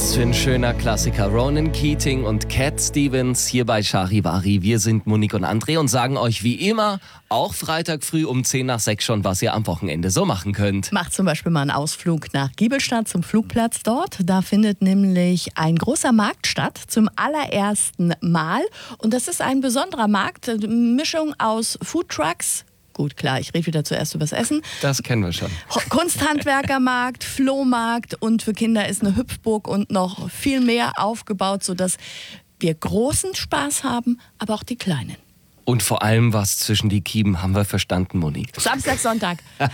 Was für ein schöner Klassiker. Ronan Keating und Cat Stevens hier bei Charivari. Wir sind Monique und André und sagen euch wie immer, auch Freitag früh um 10 nach 6 schon, was ihr am Wochenende so machen könnt. Macht zum Beispiel mal einen Ausflug nach Giebelstadt zum Flugplatz dort. Da findet nämlich ein großer Markt statt, zum allerersten Mal. Und das ist ein besonderer Markt, eine Mischung aus Foodtrucks. Gut, klar, ich rede wieder zuerst übers Essen. Das kennen wir schon. Kunsthandwerkermarkt, Flohmarkt und für Kinder ist eine Hüpfburg und noch viel mehr aufgebaut, sodass wir großen Spaß haben, aber auch die Kleinen. Und vor allem was zwischen die Kiemen, haben wir verstanden, Monique. Samstag, Sonntag.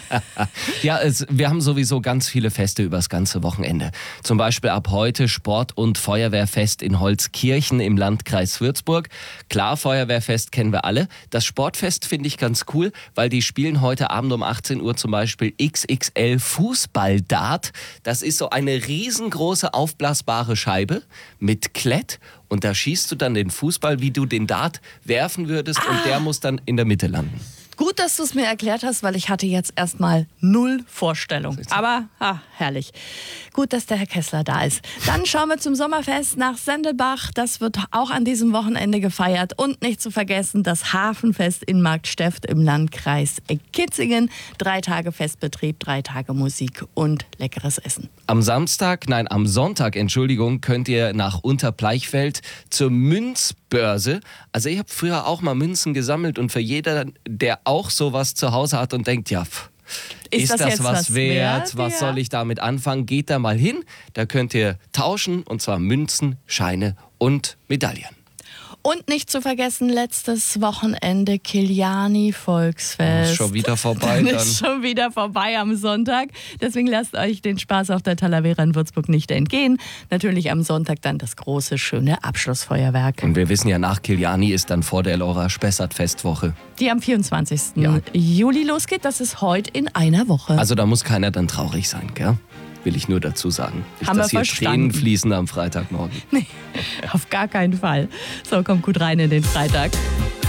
Ja, wir haben sowieso ganz viele Feste übers ganze Wochenende. Zum Beispiel ab heute Sport- und Feuerwehrfest in Holzkirchen im Landkreis Würzburg. Klar, Feuerwehrfest kennen wir alle. Das Sportfest finde ich ganz cool, weil die spielen heute Abend um 18 Uhr zum Beispiel XXL Fußballdart. Das ist so eine riesengroße aufblasbare Scheibe mit Klett. Und da schießt du dann den Fußball, wie du den Dart werfen würdest und der muss dann in der Mitte landen. Gut, dass du es mir erklärt hast, weil ich hatte jetzt erstmal null Vorstellung. Aber herrlich. Gut, dass der Herr Kessler da ist. Dann schauen wir zum Sommerfest nach Sendelbach. Das wird auch an diesem Wochenende gefeiert. Und nicht zu vergessen das Hafenfest in Marktsteft im Landkreis Kitzingen. 3 Tage Festbetrieb, 3 Tage Musik und leckeres Essen. Am Sonntag, könnt ihr nach Unterbleichfeld zur Münzbörse. Also ich habe früher auch mal Münzen gesammelt und für jeder, der auch sowas zu Hause hat und denkt, ja, ist das jetzt was wert? Was Ja. soll ich damit anfangen? Geht da mal hin, da könnt ihr tauschen und zwar Münzen, Scheine und Medaillen. Und nicht zu vergessen, letztes Wochenende Kiliani Volksfest. Ist schon wieder vorbei dann. Ist schon wieder vorbei am Sonntag. Deswegen lasst euch den Spaß auf der Talavera in Würzburg nicht entgehen. Natürlich am Sonntag dann das große, schöne Abschlussfeuerwerk. Und wir wissen ja, nach Kiliani ist dann vor der Laura Spessart Festwoche. Die am 24. Ja. Juli losgeht. Das ist heute in einer Woche. Also da muss keiner dann traurig sein, gell? Will ich nur dazu sagen. Nicht, Haben wir dass hier verstanden. Tränen fließen am Freitagmorgen. Nee, auf gar keinen Fall. So, kommt gut rein in den Freitag.